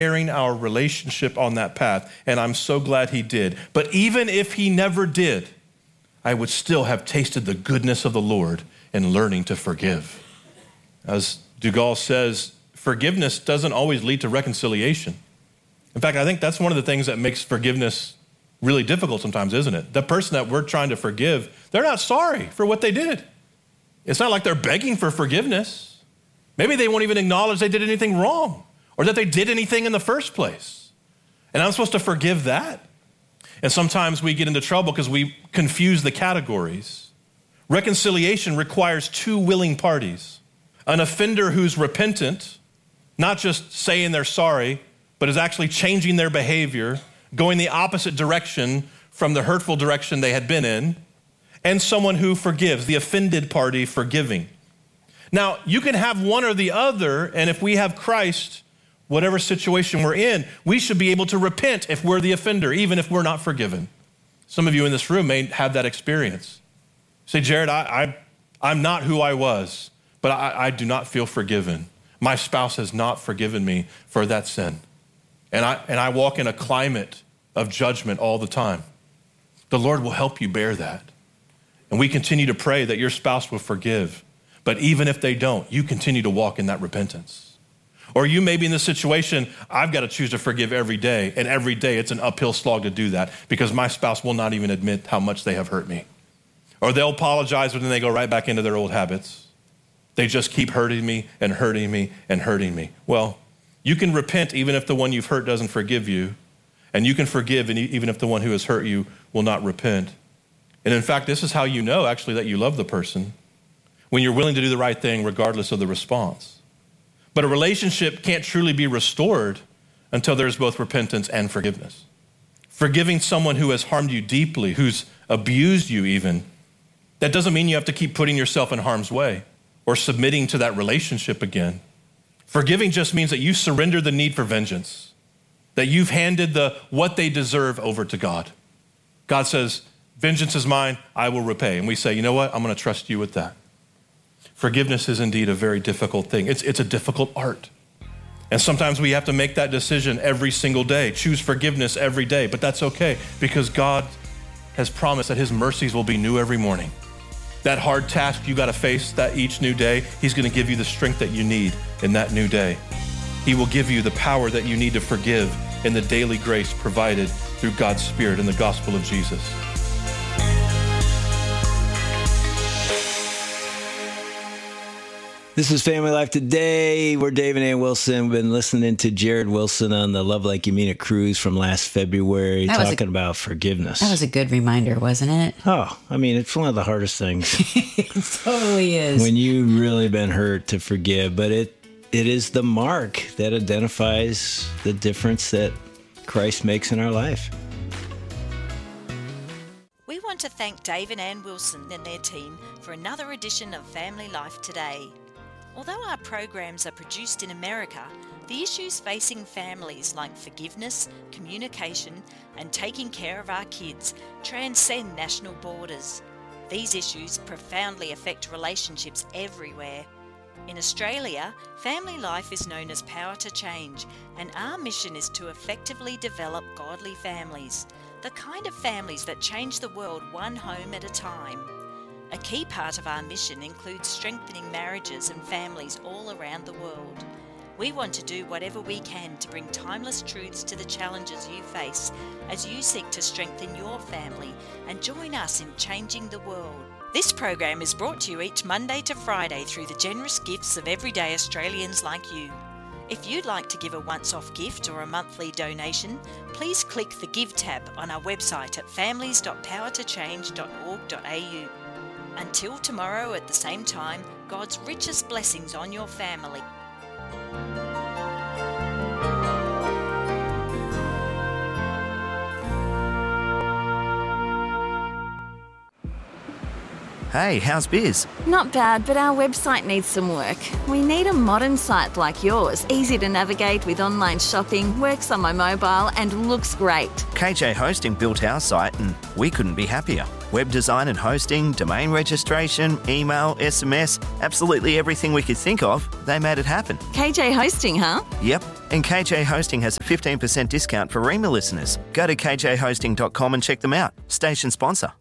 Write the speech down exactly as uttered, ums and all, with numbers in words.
repairing our relationship on that path, and I'm so glad he did. But even if he never did, I would still have tasted the goodness of the Lord in learning to forgive. As Dugal says, forgiveness doesn't always lead to reconciliation. In fact, I think that's one of the things that makes forgiveness really difficult sometimes, isn't it? The person that we're trying to forgive, they're not sorry for what they did. It's not like they're begging for forgiveness. Maybe they won't even acknowledge they did anything wrong or that they did anything in the first place. And I'm supposed to forgive that. And sometimes we get into trouble because we confuse the categories. Reconciliation requires two willing parties. An offender who's repentant, not just saying they're sorry, but is actually changing their behavior, going the opposite direction from the hurtful direction they had been in, and someone who forgives, the offended party forgiving. Now, you can have one or the other, and if we have Christ, whatever situation we're in, we should be able to repent if we're the offender, even if we're not forgiven. Some of you in this room may have that experience. Say, Jared, I, I, I'm not who I was, but I, I do not feel forgiven. My spouse has not forgiven me for that sin. And I, and I walk in a climate of judgment all the time. The Lord will help you bear that. And we continue to pray that your spouse will forgive. But even if they don't, you continue to walk in that repentance. Or you may be in this situation, I've got to choose to forgive every day. And every day it's an uphill slog to do that because my spouse will not even admit how much they have hurt me. Or they'll apologize, but then they go right back into their old habits. They just keep hurting me and hurting me and hurting me. Well, you can repent even if the one you've hurt doesn't forgive you. And you can forgive and even if the one who has hurt you will not repent. And in fact, this is how you know actually that you love the person, when you're willing to do the right thing regardless of the response. But a relationship can't truly be restored until there's both repentance and forgiveness. Forgiving someone who has harmed you deeply, who's abused you even, that doesn't mean you have to keep putting yourself in harm's way or submitting to that relationship again. Forgiving just means that you surrender the need for vengeance, that you've handed the what they deserve over to God. God says, vengeance is mine, I will repay. And we say, you know what? I'm going to trust you with that. Forgiveness is indeed a very difficult thing. It's, it's a difficult art. And sometimes we have to make that decision every single day, choose forgiveness every day, but that's okay because God has promised that his mercies will be new every morning. That hard task you got to face that each new day, he's going to give you the strength that you need in that new day. He will give you the power that you need to forgive in the daily grace provided through God's Spirit in the gospel of Jesus. This is Family Life Today. We're Dave and Ann Wilson. We've been listening to Jared Wilson on the Love Like You Mean It cruise from last February, that talking a, about forgiveness. That was a good reminder, wasn't it? Oh, I mean, it's one of the hardest things. It totally is. When you've really been hurt to forgive, but it it is the mark that identifies the difference that Christ makes in our life. We want to thank Dave and Ann Wilson and their team for another edition of Family Life Today. Although our programs are produced in America, the issues facing families like forgiveness, communication, and taking care of our kids transcend national borders. These issues profoundly affect relationships everywhere. In Australia, Family Life is known as Power to Change, and our mission is to effectively develop godly families, the kind of families that change the world one home at a time. A key part of our mission includes strengthening marriages and families all around the world. We want to do whatever we can to bring timeless truths to the challenges you face as you seek to strengthen your family and join us in changing the world. This program is brought to you each Monday to Friday through the generous gifts of everyday Australians like you. If you'd like to give a once-off gift or a monthly donation, please click the Give tab on our website at families dot power to change dot org dot a u. Until tomorrow at the same time, God's richest blessings on your family. Hey, how's biz? Not bad, but our website needs some work. We need a modern site like yours, easy to navigate with online shopping, works on my mobile and looks great. K J Hosting built our site and we couldn't be happier. Web design and hosting, domain registration, email, S M S, absolutely everything we could think of, they made it happen. K J Hosting, huh? Yep, and K J Hosting has a fifteen percent discount for Rema listeners. Go to k j hosting dot com and check them out. Station sponsor.